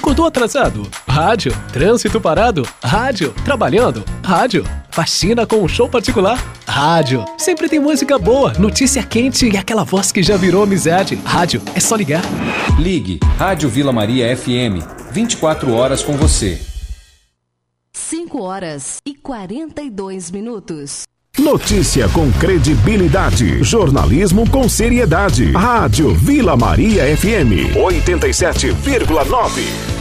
Acordou atrasado? Rádio. Trânsito parado? Rádio. Trabalhando? Rádio. Faxina com um show particular? Rádio. Sempre tem música boa, notícia quente e aquela voz que já virou amizade. Rádio, é só ligar. Ligue Rádio Vila Maria FM. 24 horas com você. 5h42. Notícia com credibilidade. Jornalismo com seriedade. Rádio Vila Maria FM 87,9.